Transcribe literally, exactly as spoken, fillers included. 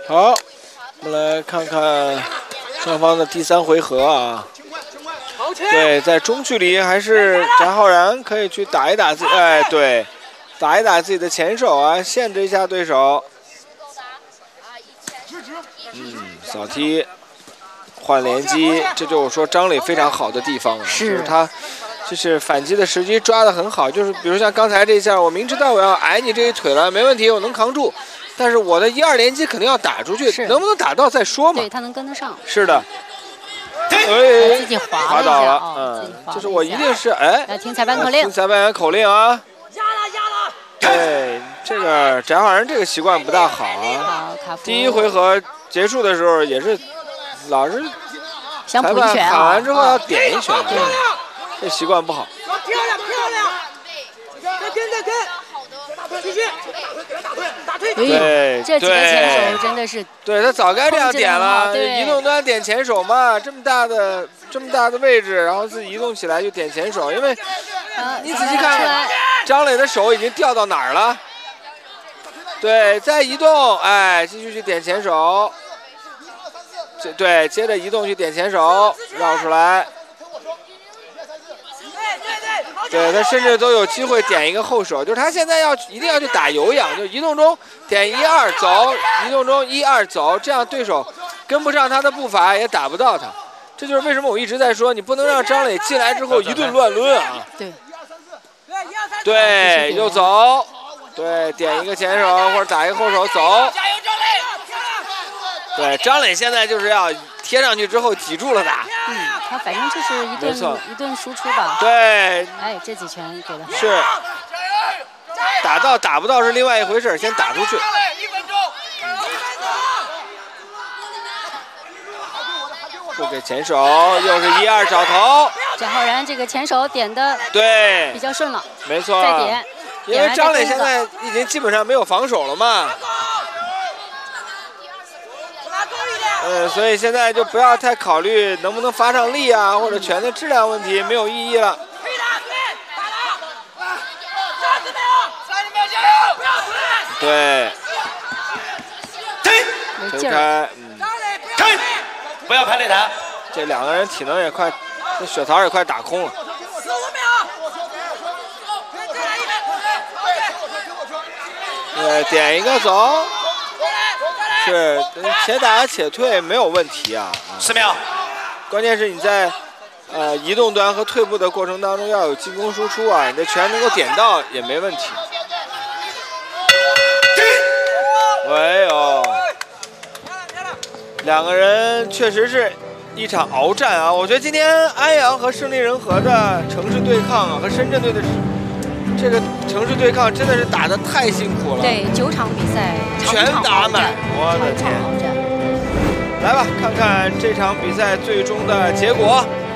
好，我们来看看双方的第三回合啊。对，在中距离还是翟浩然可以去打一打自己，哎，对，打一打自己的前手啊，限制一下对手。嗯，扫踢。换连击，这就是我说张磊非常好的地方啊， 是就是他，就是反击的时机抓得很好，就是比如像刚才这一下，我明知道我要挨你这一腿了，没问题，我能扛住，但是我的一二连击肯定要打出去，能不能打到再说嘛。 对他能跟得上。 是的。 哎，自己滑滑倒了， 嗯， 就是我一定是哎， 要听裁判口令， 听裁判员口令啊。 压了压了。 对，这个翟浩然这个习惯不大好啊。第一回合结束的时候也是。老是想补一拳啊！ 喊完之后要点一拳，对，这习惯不好。 漂亮漂亮，再跟再跟，继续打腿打腿打腿。 对， 这几个前手真的是， 对他早该这样点了，移动端点前手嘛，这么大的这么大的位置，然后自己移动起来就点前手，因为你仔细看，张磊的手已经掉到哪儿了？对，再移动，哎，继续去点前手。对，接着移动去点前手，绕出来。对他甚至都有机会点一个后手，就是他现在要一定要去打有氧，就移动中点一二走，移动中一二走，这样对手跟不上他的步伐，也打不到他。这就是为什么我一直在说，你不能让张磊进来之后一顿乱抡啊。 对。 对，又走，对，点一个前手或者打一个后手走。对，张磊现在就是要贴上去之后挤住了打。 嗯，他反正就是一顿一顿输出吧。 对。 哎，这几拳给的好。 是。打到打不到是另外一回事，先打出去。不给前手，又是一二找头。 翟浩然这个前手点的对比较顺了。 没错。 再点。 因为张磊现在已经基本上没有防守了嘛。嗯，所以现在就不要太考虑能不能发上力啊，或者拳的质量问题，没有意义了。对，推开，嗯， 开，不要拍擂台。 这两个人体能也快，这血槽也快打空了。 十五秒。 对，点一个走。是且打且退没有问题啊， 十秒。 关键是你在呃移动端和退步的过程当中要有进攻输出啊，你的拳能够点到也没问题。哎呦，两个人确实是一场鏖战啊！我觉得今天安阳和胜利人和的城市对抗啊，和深圳队的这个城市对抗真的是打得太辛苦了。 对，九场比赛全打满，我的天！ 来吧，看看这场比赛最终的结果。